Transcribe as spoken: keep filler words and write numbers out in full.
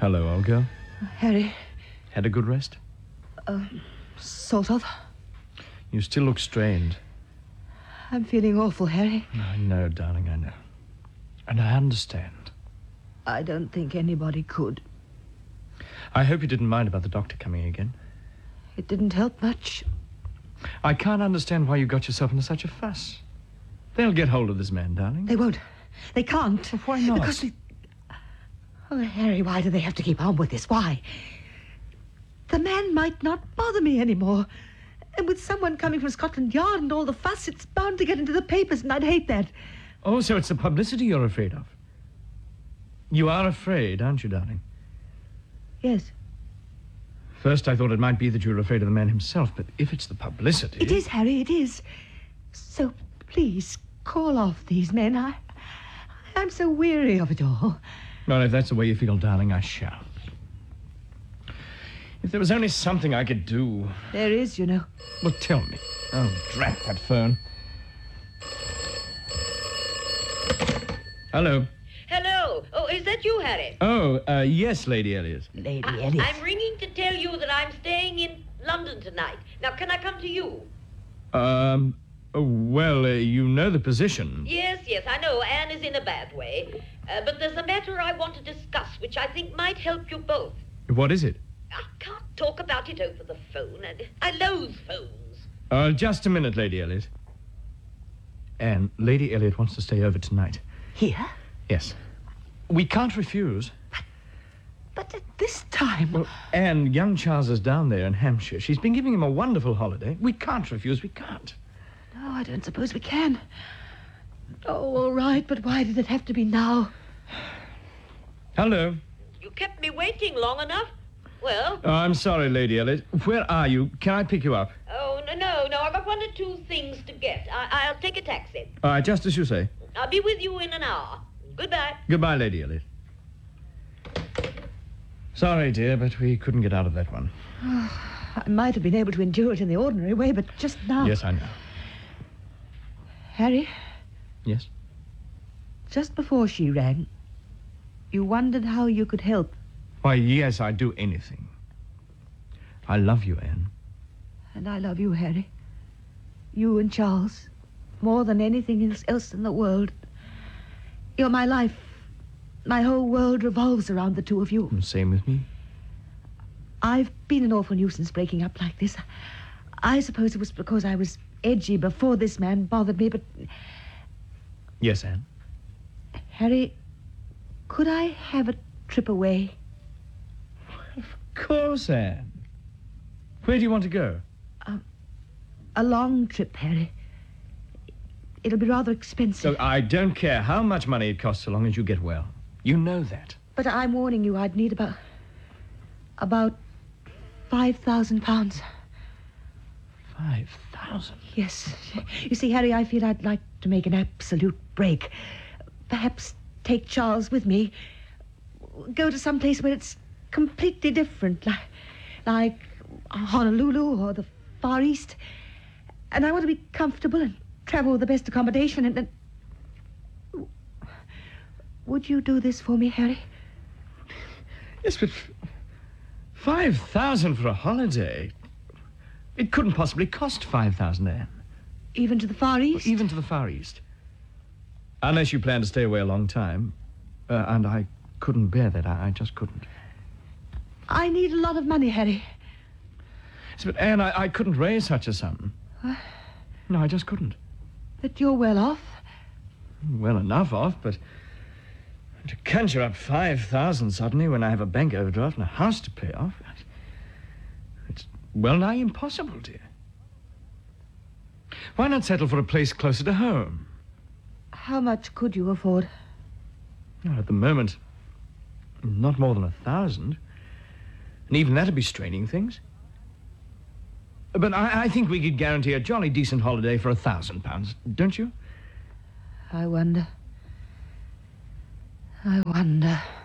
Hello, old girl. Harry. Had a good rest? Uh, sort of. You still look strained. I'm feeling awful, Harry. I know, darling, I know. And I understand. I don't think anybody could. I hope you didn't mind about the doctor coming again. It didn't help much. I can't understand why you got yourself into such a fuss. They'll get hold of this man, darling. They won't. They can't. Well, why not? Because we... Oh, Harry, why do they have to keep on with this? Why? The man might not bother me anymore. And with someone coming from Scotland Yard and all the fuss, it's bound to get into the papers, and I'd hate that. Oh, so it's the publicity you're afraid of. You are afraid, aren't you, darling? Yes. First, I thought it might be that you were afraid of the man himself, but if it's the publicity... It is, Harry, it is. So, please, call off these men. I, I'm so weary of it all. Well, if that's the way you feel, darling, I shall. If there was only something I could do... There is, you know. Well, tell me. Oh, drat that phone. Hello. Hello. Oh, is that you, Harry? Oh, uh, yes, Lady Elliot. Lady I- Elliot. I'm ringing to tell you that I'm staying in London tonight. Now, can I come to you? Um, oh, well, uh, you know the position. Yes, yes, I know Anne is in a bad way. Uh, but there's a matter I want to discuss, which I think might help you both. What is it? I can't talk about it over the phone. I, I loathe phones. Uh, just a minute, Lady Elliot. Anne, Lady Elliot wants to stay over tonight. Here? Yes. We can't refuse. But at this time... Well, Anne, young Charles is down there in Hampshire. She's been giving him a wonderful holiday. We can't refuse, we can't. No, I don't suppose we can. Oh, all right, but why did it have to be now? Hello. You kept me waiting long enough. Well... Oh, I'm sorry, Lady Elliot. Where are you? Can I pick you up? Oh, no, no, no. I've got one or two things to get. I, I'll take a taxi. All right, just as you say. I'll be with you in an hour. Goodbye. Goodbye, Lady Elliot. Sorry, dear, but we couldn't get out of that one. I might have been able to endure it in the ordinary way, but just now... Yes, I know. Harry, Yes? just before she rang, you wondered how you could help. Why, yes, I'd do anything. I love you, Anne. And I love you, Harry. You and Charles. More than anything else in the world. You're my life. My whole world revolves around the two of you. Same with me. I've been an awful nuisance breaking up like this. I suppose it was because I was edgy before this man bothered me, but... Yes, Anne? Harry, could I have a trip away? Of course, Anne. Where do you want to go? A long trip, Harry. It'll be rather expensive. Look, I don't care how much money it costs so long as you get well. You know that. But I'm warning you, I'd need about... about five thousand pounds. Five thousand? Yes. You see, Harry, I feel I'd like to make an absolute break. Perhaps take Charles with me. Go to some place where it's completely different, like, like Honolulu or the Far East. And I want to be comfortable and travel with the best accommodation and... and... Would you do this for me, Harry? Yes, but f- five thousand for a holiday? It couldn't possibly cost five thousand, Anne. Even to the Far East? Even to the Far East. Unless you plan to stay away a long time. Uh, and I couldn't bear that. I, I just couldn't. I need a lot of money, Harry. Yes, but Anne, I, I couldn't raise such a sum. What? No, I just couldn't. But you're well off. Well enough off, but to conjure up five thousand suddenly when I have a bank overdraft and a house to pay off, it's well nigh impossible, dear. Why not settle for a place closer to home? How much could you afford? Well, at the moment, not more than a thousand. And even that'd be straining things. But I, I think we could guarantee a jolly decent holiday for a thousand pounds, don't you? I wonder. I wonder.